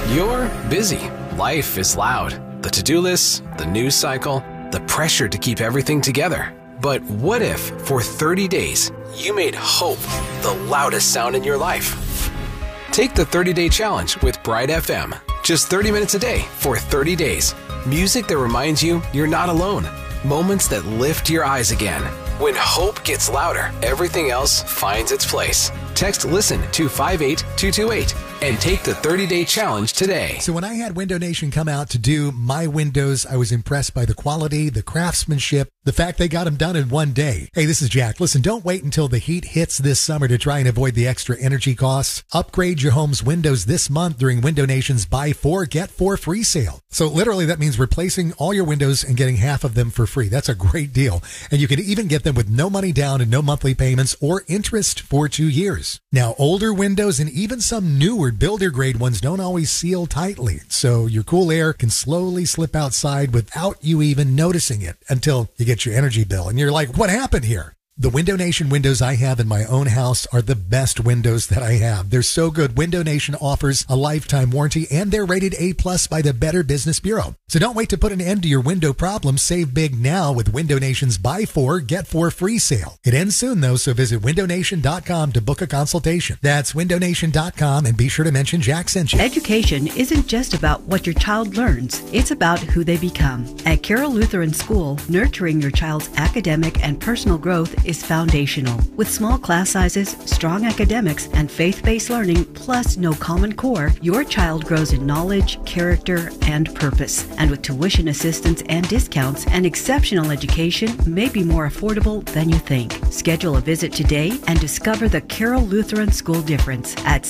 You're busy. Life is loud. The to-do lists, the news cycle, the pressure to keep everything together. But what if, for 30 days, you made hope the loudest sound in your life? Take the 30-day challenge with Bright FM. Just 30 minutes a day for 30 days. Music that reminds you you're not alone. Moments that lift your eyes again. When hope gets louder, everything else finds its place. Text LISTEN to 58228 and take the 30-day challenge today. So when I had Window Nation come out to do my windows, I was impressed by the quality, the craftsmanship, the fact they got them done in one day. Hey, this is Jack. Listen, don't wait until the heat hits this summer to try and avoid the extra energy costs. Upgrade your home's windows this month during Window Nation's Buy 4, Get 4 free sale. So literally that means replacing all your windows and getting half of them for free. That's a great deal. And you can even get them with no money down and no monthly payments or interest for 2 years. Now, older windows and even some newer builder grade ones don't always seal tightly. So your cool air can slowly slip outside without you even noticing it until you get your energy bill. And you're like, what happened here? The Window Nation windows I have in my own house are the best windows that I have. They're so good. Window Nation offers a lifetime warranty, and they're rated A+ by the Better Business Bureau. So don't wait to put an end to your window problems. Save big now with Window Nation's Buy 4, Get 4 free sale. It ends soon, though, so visit windownation.com to book a consultation. That's windownation.com, and be sure to mention Jack sent you. Education isn't just about what your child learns. It's about who they become. At Carroll Lutheran School, nurturing your child's academic and personal growth is foundational. With small class sizes, strong academics, and faith-based learning, plus no Common Core, your child grows in knowledge, character, and purpose. And with tuition assistance and discounts, an exceptional education may be more affordable than you think. Schedule a visit today and discover the Carroll Lutheran School difference at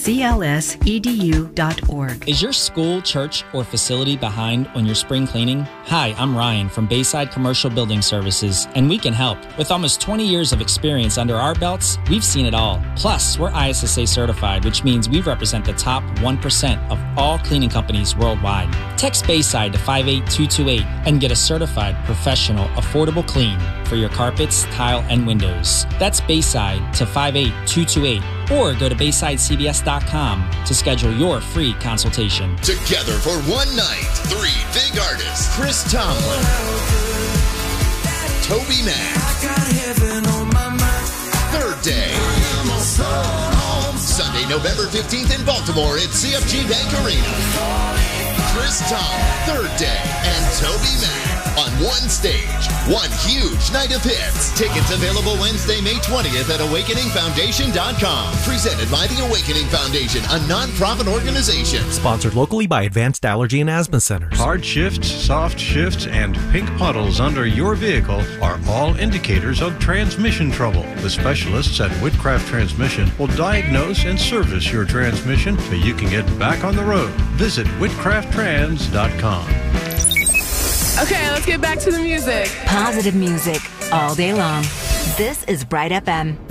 clsedu.org. Is your school, church, or facility behind on your spring cleaning? Hi, I'm Ryan from Bayside Commercial Building Services, and we can help. With almost 20 years of experience under our belts, we've seen it all. Plus, we're ISSA certified, which means we represent the top 1% of all cleaning companies worldwide. Text Bayside to 58228 and get a certified, professional, affordable clean for your carpets, tile, and windows. That's Bayside to 58228. Or go to BaysideCBS.com to schedule your free consultation. Together for one night, 3 big artists: Chris Tomlin, Toby Mac, Third Day. Sunday, November 15th in Baltimore at CFG Bank Arena. Chris Tomlin, Third Day, and Toby Mac on one stage. One huge night of hits. Tickets available Wednesday, May 20th at AwakeningFoundation.com. Presented by the Awakening Foundation, a non-profit organization. Sponsored locally by Advanced Allergy and Asthma Centers. Hard shifts, soft shifts, and pink puddles under your vehicle are all indicators of transmission trouble. The specialists at Whitcraft Transmission will diagnose and service your transmission so you can get back on the road. Visit whitcrafttrans.com. Okay, let's get back to the music. Positive music all day long. This is Bright FM.